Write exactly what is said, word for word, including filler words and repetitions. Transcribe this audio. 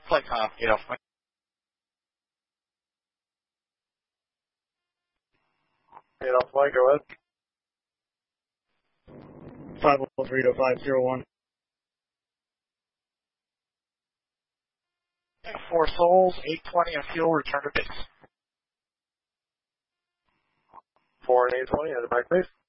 Flight com, eight off Mike. eight off Mike, go ahead. five oh three to five oh one. Four souls, eight twenty on fuel, return to base. four and eight twenty, headed back base.